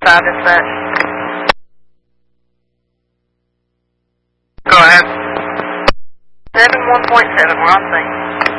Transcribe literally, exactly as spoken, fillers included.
five dispatch. Go ahead. seven one point seven, we're on scene.